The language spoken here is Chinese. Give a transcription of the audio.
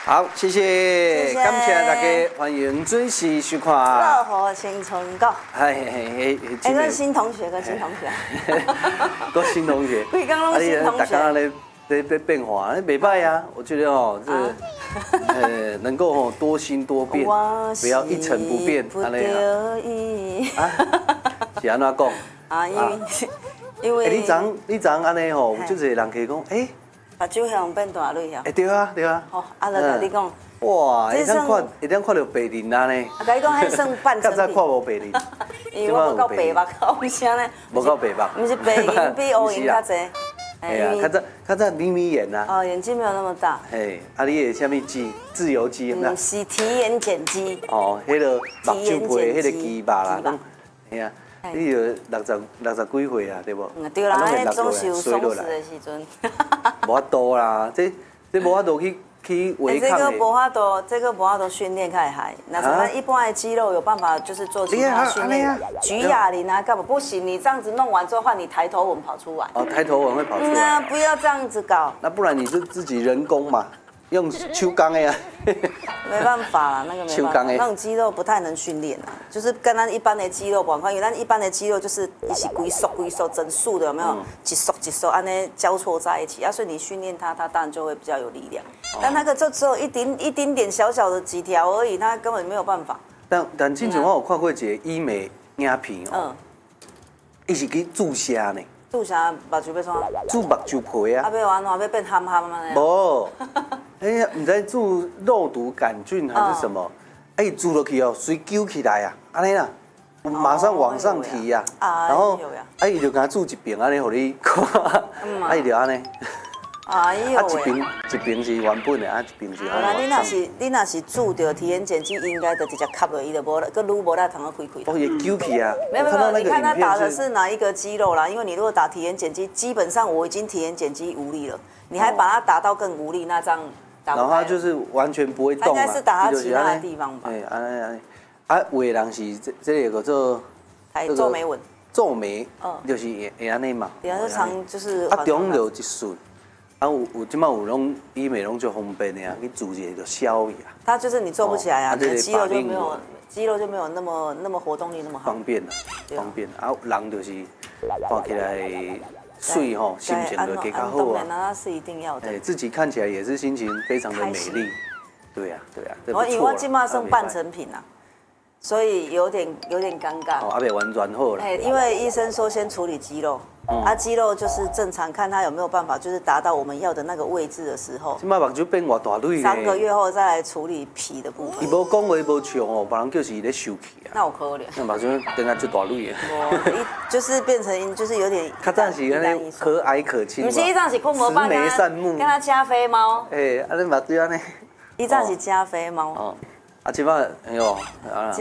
好，谢谢，感谢大家，欢迎准时收看《 乐活青春购》。个新同学，个新同学， 个新同学， 贵刚拢新同学。 大家在变化，袂歹啊！我觉得哦，这能够多心多变，不要一成不变，安尼啊。是安怎讲？啊，因为你昨安尼吼，有就是人可以讲， 目睭向变大蕊啊！ 对啊，对啊。 哦，就甲你讲。 哇，会当看到白人啊呢。 啊，甲你讲，迄算半成品。 较早看无白人。 因为我够白目，有啥呢？ 无够白目。 毋是白银比乌银较济。 哎呀，较早眯眼呐。 哦，眼睛没有那么大。 嘿，啊，你的什么肌？自由基那？是提眼睑肌。 哦，迄个目睭皮迄个肌肉啦。嘿啊。你就六十几岁啊，对不？ 对啦，迄总是有松弛的时阵。 无法度啦，这无法度去违抗的。 这个无法度训练开海。那咱一般的肌肉有办法就是做其他训练，举哑铃啊，干嘛不行？你这样子弄完之后，换你抬头纹跑出来。 哦，抬头纹会跑出来。 那不要这样子搞。 那不然你就自己人工嘛。用手工的呀， 没办法啦，那个没办法，那种肌肉不太能训练啊，就是跟咱一般的肌肉不同，因为咱一般的肌肉就是一起龟缩整束的，有没有？一束安尼交错在一起啊，所以你训练它当然就会比较有力量。但那个就只有一丁点小小的几条而已，它根本没有办法。 但之前我有看过一个医美影片哦，伊是去注射呢。 注啥目睭要创？ 注目睭皮啊！ 啊，要安怎？要变憨憨安尼？ 无，你在注肉毒杆菌还是什么？注落去哦，随揪起来啊，安尼啦，马上往上提呀。然后，伊就给他注一边安尼，互你看，伊就安尼。 哎呦一边是原本的，一边是安尼。 你若是注着提眼睑肌，应该就直接吸落，伊就无，佮愈无那通个开。 哦，也揪起啊！ 没有，你看他打的是哪一个肌肉啦？因为你如果打提眼睑肌，基本上我已经提眼睑肌无力了，你还把它打到更无力，那这样打不开。 然后他就是完全不会动嘛。 应该是打他其他的地方吧？ 安尼。有的人是这个叫做皱眉纹。 皱眉，就是会安尼嘛。 对啊，就常就是。 中就一顺。有即摆有拢医美拢最方便的啊，去注一个就消去啊。 它就是你做不起来啊，你的肌肉就没有那么活动力那么好。 方便啊，方便啊，人就是看起来水吼，心情就更加好啊。 当然那是一定要的。 自己看起来也是心情非常的美丽。对呀， 因为我即摆算半成品啊，所以有点尴尬。 还没完全好啦。 因为医生说先处理肌肉。肌肉就是正常，看他有没有办法，就是达到我们要的那个位置的时候。 即摆目睭变偌大蕊 3个月后再来处理皮的部分。 伊无讲话无唱哦，别人叫是咧受气啊。 那有可能。 那目睭变啊足大蕊的。 就是变成就是有点。 较早是安尼和蔼可亲。 不是，伊早是看无办慈眉善目， 跟他加菲猫。 安尼目睭安尼。 伊早是加菲猫。 即摆哎呦， 即